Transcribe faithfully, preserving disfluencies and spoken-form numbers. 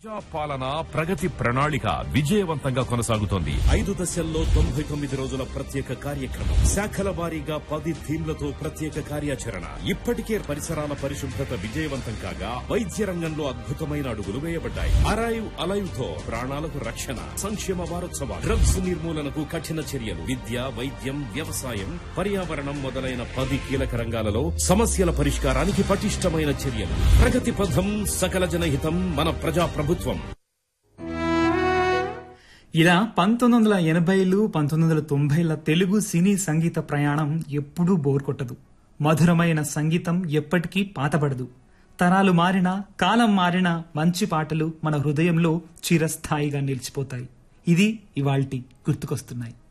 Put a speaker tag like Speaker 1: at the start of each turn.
Speaker 1: పాలన ప్రగతి ప్రణాళిక విజయవంతంగా కొనసాగుతోంది.
Speaker 2: ఐదు దశల్లో తొంభై తొమ్మిది రోజుల ప్రత్యేక కార్యక్రమం, శాఖల వారీగా పది థీమ్లతో ప్రత్యేక కార్యాచరణ. ఇప్పటికే పరిసరాల పరిశుభ్రత విజయవంతం కాగా వైద్య రంగంలో అద్భుతమైన అడుగులు వేయబడ్డాయి. అరైవ్ అలైవ్ తో ప్రాణాలకు రక్షణ. సంక్షేమ వారోత్సవాలు, డ్రగ్స్ నిర్మూలనకు కఠిన చర్యలు, విద్య, వైద్యం, వ్యవసాయం, పర్యావరణం మొదలైన పది కీలక రంగాలలో సమస్యల పరిష్కారానికి పటిష్టమైన చర్యలు. ప్రగతి పథం, సకల జనహితం, మన ప్రజా ప్రభుత్వం.
Speaker 3: ఇలా పంతొమ్మిది వందల ఎనభైలు పంతొమ్మిది వందల తొంభైల తెలుగు సినీ సంగీత ప్రయాణం ఎప్పుడూ బోర్ కొట్టదు. మధురమైన సంగీతం ఎప్పటికీ పాతబడదు. తరాలు మారినా, కాలం మారినా మంచి పాటలు మన హృదయంలో చిరస్థాయిగా నిలిచిపోతాయి. ఇది ఇవాల్టి గుర్తుకొస్తున్నాయి.